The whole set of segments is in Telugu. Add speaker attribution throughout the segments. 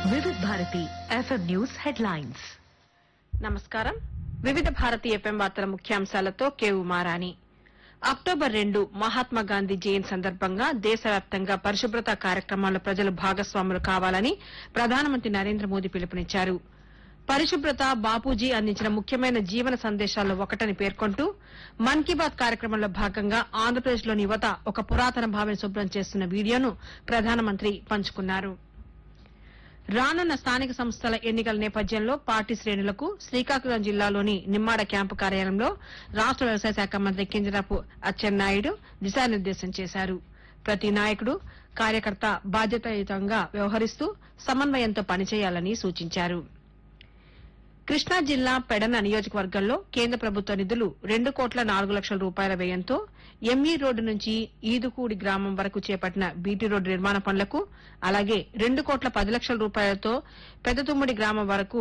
Speaker 1: వివిధ భారతి ఎఫ్ఎం న్యూస్ హెడ్లైన్స్.
Speaker 2: నమస్కారం. వివిధ భారతి ఎఫ్ఎం వార్తల ముఖ్యాంశాలతో కేవు మారాని. అక్టోబర్ 2 మహాత్మాగాంధీ జయంతి సందర్భంగా దేశవ్యాప్తంగా పరిశుభ్రత కార్యక్రమాల్లో ప్రజలు భాగస్వాములు కావాలని ప్రధానమంత్రి నరేంద్ర మోదీ పిలుపునిచ్చారు. పరిశుభ్రత బాపూజీ అందించిన ముఖ్యమైన జీవన సందేశాల్లో ఒకటని పేర్కొంటూ మన్ కీ బాత్ కార్యక్రమంలో భాగంగా ఆంధ్రప్రదేశ్లోని యువత ఒక పురాతన బావిని శుభ్రం చేస్తున్న వీడియోను ప్రధానమంత్రి పంచుకున్నారు. రానున్న స్థానిక సంస్థల ఎన్నికల నేపథ్యంలో పార్టీ శ్రేణులకు శ్రీకాకుళం జిల్లాలోని నిమ్మాడ క్యాంపు కార్యాలయంలో రాష్ట వ్యవసాయ శాఖ మంత్రి కింజరాపు అచ్చెన్నాయుడు దిశానిర్దేశం చేశారు. ప్రతి నాయకుడు కార్యకర్త బాధ్యతాయుతంగా వ్యవహరిస్తూ సమన్వయంతో పనిచేయాలని సూచించారు. కృష్ణా జిల్లా పెడన నియోజకవర్గంలో కేంద్ర ప్రభుత్వ నిధులు 2,04,00,000 రూపాయల వ్యయంతో ఎంఈ రోడ్డు నుంచి ఈదుకూడి గ్రామం వరకు చేపట్టిన బీటీ రోడ్డు నిర్మాణ పనులకు, అలాగే 2,10,00,000 రూపాయలతో పెద్దతుమ్మడి గ్రామం వరకు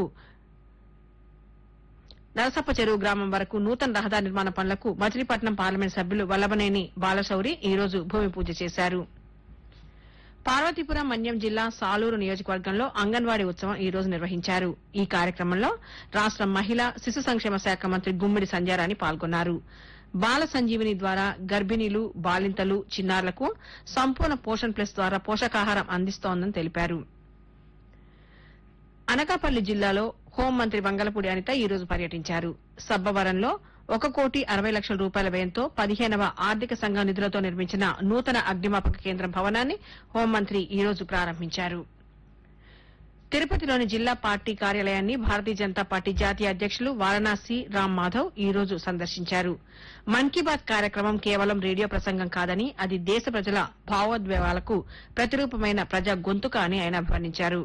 Speaker 2: నరసప్ప చెరువు గ్రామం వరకు నూతన రహదారి నిర్మాణ పనులకు మచిలీపట్నం పార్లమెంట్ సభ్యులు వల్లభనేని బాలశౌరి ఈ రోజు భూమి పూజ చేశారు. పార్వతీపురం మన్యం జిల్లా సాలూరు నియోజకవర్గంలో అంగన్వాడీ ఉత్సవం ఈ రోజు నిర్వహించారు. ఈ కార్యక్రమంలో రాష్ట మహిళా శిశు సంక్షేమ శాఖ మంత్రి గుమ్మిడి సంధ్యారాణి పాల్గొన్నారు. బాల సంజీవిని ద్వారా గర్భిణీలు, బాలింతలు, చిన్నారులకు సంపూర్ణ పోషణ్ ప్లస్ ద్వారా పోషకాహారం అందిస్తోందని తెలిపారు. అనకాపల్లి జిల్లాలో హోంమంత్రి వంగలపూడి అనిత ఈ రోజు పర్యటించారు. సబ్బవరంలో 1,60,00,000 రూపాయల వ్యయంతో 15వ ఆర్థిక సంఘం నిధులతో నిర్మించిన నూతన అగ్నిమాపక కేంద్రం భవనాన్ని హోంమంత్రి ఈ రోజు ప్రారంభించారు. తిరుపతిలోని జిల్లా పార్టీ కార్యాలయాన్ని భారతీయ జనతా పార్టీ జాతీయ అధ్యకులు వారణాసి రామ్ మాధవ్ ఈ రోజు సందర్శించారు. మన్ కీ బాత్ కార్యక్రమం కేవలం రేడియో ప్రసంగం కాదని అది దేశ ప్రజల భావోద్వేగాలకు ప్రతిరూపమైన ప్రజా గొంతుక అని ఆయన అభివర్ణించారు.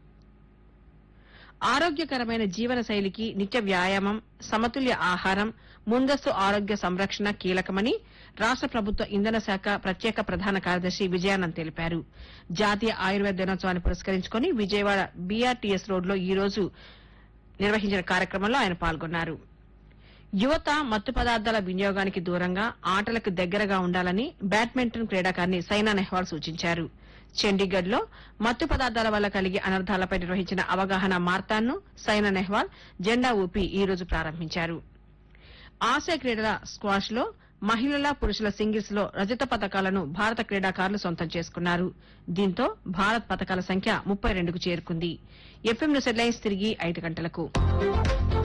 Speaker 2: ఆరోగ్యకరమైన జీవన శైలికి నిత్య వ్యాయామం, సమతుల్య ఆహారం, ముందస్తు ఆరోగ్య సంరక్షణ కీలకమని రాష్ట ప్రభుత్వ ఇంధన శాఖ ప్రత్యేక ప్రధాన కార్యదర్శి విజయానంద్ తెలిపారు. జాతీయ ఆయుర్వేద దినోత్సవాన్ని పురస్కరించుకుని విజయవాడ బీఆర్టీఎస్ రోడ్లో ఈ రోజు నిర్వహించిన కార్యక్రమంలో ఆయన పాల్గొన్నారు. యువత మత్తు పదార్థాల వినియోగానికి దూరంగా ఆటలకు దగ్గరగా ఉండాలని బ్యాడ్మింటన్ క్రీడాకారిణి సైనా నెహ్వాల్ సూచించారు. చండీగఢ్ లో మత్తు పదార్థాల వల్ల కలిగే అనర్థాలపై నిర్వహించిన అవగాహన మార్తాన్ను సైనా నెహ్వాల్ జెండా ఊపి ఈ రోజు ప్రారంభించారు. ఆసియా క్రీడల స్క్వాష్ లో మహిళల, పురుషుల సింగిల్స్ లో రజత పతకాలను భారత క్రీడాకారులు సొంతం చేసుకున్నారు. దీంతో భారత్ పతకాల సంఖ్య 32కు చేరుకుంది. ఎఫ్ఎం న్యూస్ హెడ్లైన్స్ తిరిగి 5 గంటలకు.